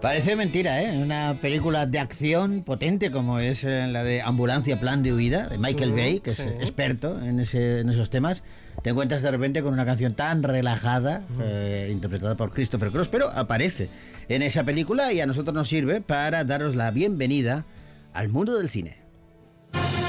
Parece mentira, ¿eh? Una película de acción potente como es la de Ambulancia Plan de Huida, de Michael Bay, que es experto en esos temas. Te encuentras de repente con una canción tan relajada, interpretada por Christopher Cross, pero aparece en esa película y a nosotros nos sirve para daros la bienvenida al mundo del cine.